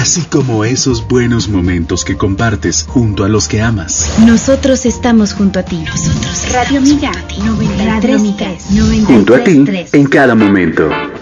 así como esos buenos momentos que compartes junto a los que amas. Nosotros estamos junto a ti. Radio Miga 93.3. Junto a ti en cada momento.